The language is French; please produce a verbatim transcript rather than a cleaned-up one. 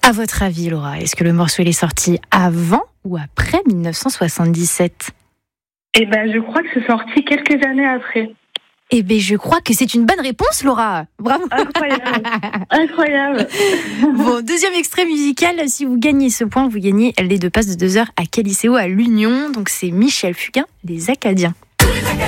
À votre avis, Laura, est-ce que le morceau il est sorti avant ou après dix-neuf cent soixante-dix-sept ? Eh ben, je crois que c'est sorti quelques années après. Eh bien, je crois que c'est une bonne réponse, Laura. Bravo. Incroyable. Incroyable. Bon, deuxième extrait musical. Si vous gagnez ce point, vous gagnez les deux passes de deux heures à Caliceo à l'Union. Donc, c'est Michel Fugain, Les Acadiens.